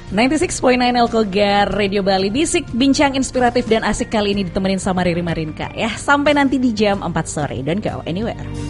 96.9 Elkogar Radio Bali, bisik, bincang inspiratif dan asik kali ini ditemenin sama Riri Marinka ya. Sampai nanti di jam 4 sore. Don't go anywhere.